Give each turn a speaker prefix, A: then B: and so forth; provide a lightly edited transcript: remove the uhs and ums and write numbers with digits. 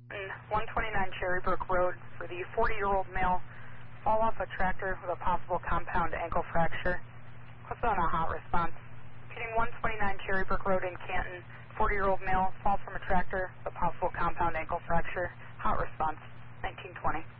A: 129 Cherrybrook Road for the 40-year-old male, fall off a tractor with a possible compound ankle fracture. What's on a hot response? Repeating 129 Cherrybrook Road in Canton, 40-year-old male, fall from a tractor with a possible compound ankle fracture. Hot response, 1920.